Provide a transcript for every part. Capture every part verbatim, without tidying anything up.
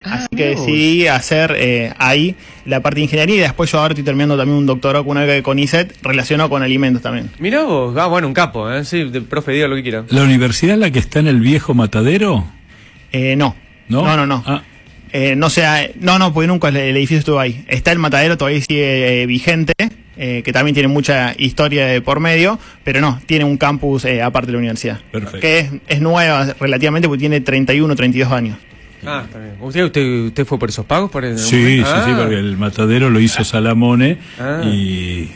Ah, Así que decidí hacer eh, ahí la parte de ingeniería y después yo ahora estoy terminando también un doctorado con una beca de CONICET relacionado con alimentos también. Mirá vos, ah, bueno, un capo, ¿eh? Sí, de, profe, diga lo que quiera. ¿La universidad es la que está en el viejo matadero? Eh, no. ¿No? No, no, no. Ah. Eh, no sea, no, no, porque nunca el, el edificio estuvo ahí. Está el matadero, todavía sigue eh, vigente, eh, que también tiene mucha historia de por medio, pero no, tiene un campus eh, aparte de la universidad. Perfecto. Que es, es nueva relativamente porque tiene treinta y uno, treinta y dos años. Ah, está bien. ¿Usted, usted, usted fue por esos pagos? Por el... Sí, ah. sí, sí, porque el matadero lo hizo Salamone ah. y,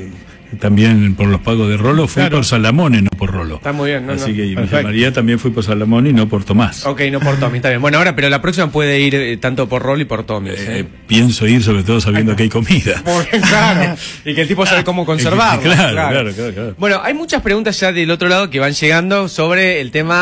y también por los pagos de Rolo fui claro. por Salamone, no por Rolo. Está muy bien, ¿no? Así no. que y María también fui por Salamone y no por Tomás. Ok, no por Tommy, está bien. Bueno, ahora, pero la próxima puede ir eh, tanto por Rolo y por Tommy. Eh, ¿sí? Pienso ir sobre todo sabiendo que hay comida. Porque, claro, y que el tipo sabe cómo conservarlo. Claro, claro, claro, claro, claro. Bueno, hay muchas preguntas ya del otro lado que van llegando sobre el tema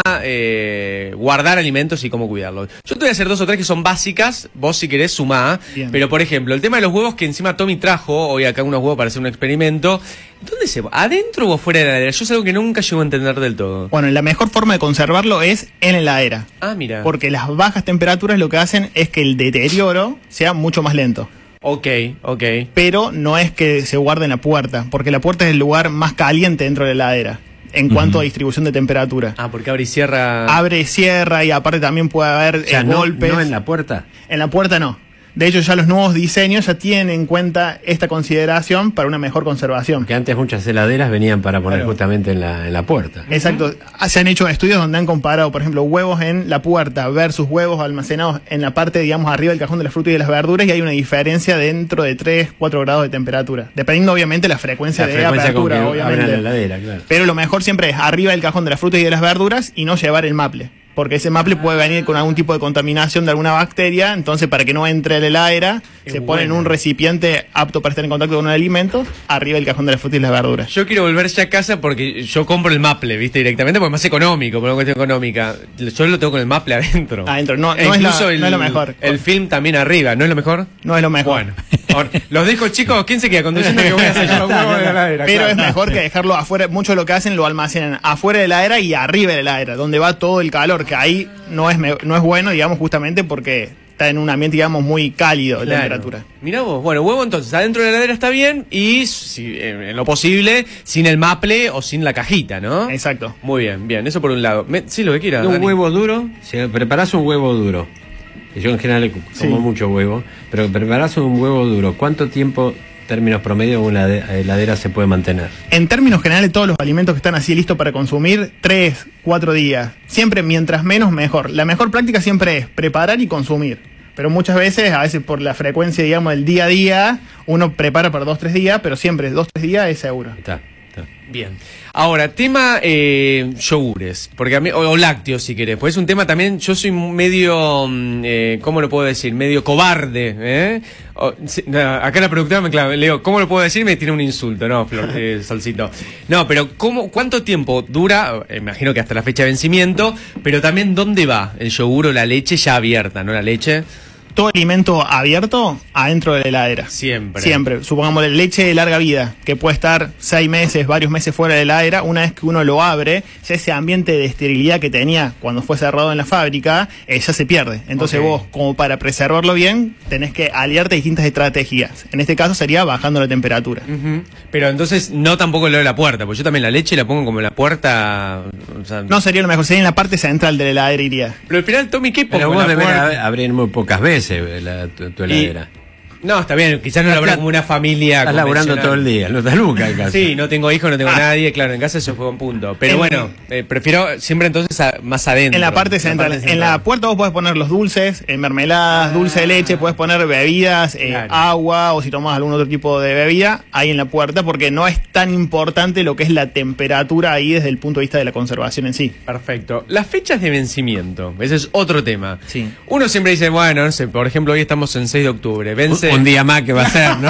eh, guardar alimentos y cómo cuidarlos. Yo te voy a hacer dos o tres que son básicas, vos si querés sumá. Bien. Pero por ejemplo, el tema de los huevos que encima Tommy trajo, hoy acá unos huevos para hacer un experimento. ¿Dónde se va? ¿Adentro o afuera de la heladera? Yo es algo que nunca llego a entender del todo. Bueno, la mejor forma de conservarlo es en la heladera. Ah, mira. Porque las bajas temperaturas lo que hacen es que el deterioro sea mucho más lento. Ok, ok. Pero no es que se guarde en la puerta, porque la puerta es el lugar más caliente dentro de la heladera en Uh-huh. cuanto a distribución de temperatura. Ah, porque abre y cierra. Abre y cierra y aparte también puede haber O sea, eh, no, golpes. no en la puerta. En la puerta no. De hecho, ya los nuevos diseños ya tienen en cuenta esta consideración para una mejor conservación. Que antes muchas heladeras venían para poner Claro. justamente en la, en la puerta. Exacto. Se han hecho estudios donde han comparado, por ejemplo, huevos en la puerta versus huevos almacenados en la parte, digamos, arriba del cajón de las frutas y de las verduras, y hay una diferencia dentro de tres, cuatro grados de temperatura. Dependiendo, obviamente, la frecuencia La de frecuencia con que apertura, abren obviamente. la heladera, claro. Pero lo mejor siempre es arriba del cajón de las frutas y de las verduras y no llevar el maple. Porque ese maple puede venir con algún tipo de contaminación de alguna bacteria, entonces para que no entre a la heladera, Qué se pone en bueno. un recipiente apto para estar en contacto con un alimento, arriba del cajón de las frutas y las verduras. Yo quiero volver ya a casa porque yo compro el maple, ¿viste? Directamente porque es más económico, por una cuestión económica. Yo lo tengo con el maple adentro. Adentro, no, E no, es, la- incluso el, no es lo mejor. El film también arriba, ¿no es lo mejor? No es lo mejor. Bueno, ahora, los dejo, chicos. ¿Quién se queda conduciendo que voy a hacer yo los huevos de la heladera? Pero Claro. es mejor que dejarlo afuera. Muchos lo que hacen lo almacenan afuera de la heladera y arriba de la heladera, donde va todo el calor, que ahí no es, me- no es bueno, digamos, justamente porque está en un ambiente, digamos, muy cálido de Claro. temperatura. Mirá vos, bueno, huevo entonces, adentro de la heladera está bien y, si, en en lo posible, sin el maple o sin la cajita, ¿no? Exacto. Muy bien, bien, eso por un lado. Me- sí, lo que quiera. Un Dani. huevo duro, si preparás un huevo duro, y yo en general como Sí. mucho huevo, pero preparás un huevo duro, ¿cuánto tiempo, términos promedio, una helade- heladera se puede mantener? En términos generales, todos los alimentos que están así listos para consumir, tres, cuatro días. Siempre, mientras menos, mejor. La mejor práctica siempre es preparar y consumir. Pero muchas veces, a veces por la frecuencia, digamos, del día a día, uno prepara para dos, tres días, pero siempre dos, tres días es seguro. Está, está. Bien. Ahora, tema eh, yogures, porque a mí, o, o lácteos si querés, pues es un tema también, yo soy medio, mm, eh, ¿cómo lo puedo decir? Medio cobarde, ¿eh? O, sí, no, acá la productora me clava, le digo, ¿cómo lo puedo decir? Y me tiene un insulto, no, Flor, eh, Solcito. No, pero ¿cómo, ¿cuánto tiempo dura? Eh, imagino que hasta la fecha de vencimiento, pero también ¿dónde va el yogur o la leche ya abierta, no la leche? Todo alimento abierto adentro de la heladera. Siempre. Siempre. Supongamos leche de larga vida, que puede estar seis meses, varios meses fuera de la heladera. Una vez que uno lo abre, ya ese ambiente de esterilidad que tenía cuando fue cerrado en la fábrica, eh, ya se pierde. Entonces Ok. vos, como para preservarlo bien, tenés que aliarte a distintas estrategias. En este caso sería bajando la temperatura. Ujú. Pero entonces no tampoco lo de la puerta, porque yo también la leche la pongo como en la puerta. O sea, No sería lo mejor, sería en la parte central de la heladera iría. Pero al final, Tommy, ¿qué pongo Pero en vos la debes puerta? ab- abrir muy pocas veces la, tu, tu heladera. No, está bien, quizás no lo habrá como una familia. Estás laburando todo el día, no estás nunca en casa. Sí, no tengo hijos, no tengo Ah. nadie, claro, en casa eso fue un punto. Pero En- bueno, eh, prefiero siempre entonces a- más adentro. En la parte central. parte En la puerta vos podés poner los dulces, eh, mermeladas, dulce de leche, podés poner bebidas, eh, Claro. agua o si tomás algún otro tipo de bebida ahí en la puerta, porque no es tan importante lo que es la temperatura ahí desde el punto de vista de la conservación en sí. Perfecto. Las fechas de vencimiento, ese es otro tema. Sí. Uno siempre dice, bueno, no sé, por ejemplo, hoy estamos en seis de octubre, vence... Un, un día más que va a ser, ¿no?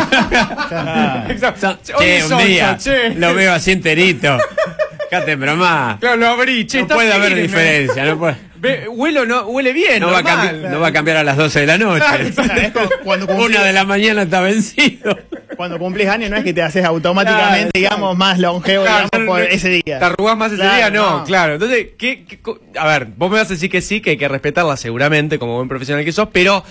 Exacto. Che, Hoy es un ocho, día che. lo veo así enterito. Fíjate, broma. Claro, lo abrí, che, No está puede haber firme. diferencia, no puede. Ve, huelo, no, huele bien, No va, a normal. cambi- no va a cambiar a las doce de la noche. Es como cuando cumplís- Una de la mañana está vencido. Cuando cumplís años no es que te haces automáticamente, Claro, digamos, más longevo, Claro, digamos, por no, ese día. ¿Te arrugás más ese Claro, día? No, no. claro. Entonces, ¿qué, qué co- a ver, vos me vas a decir que sí, que hay que respetarla seguramente, como buen profesional que sos, pero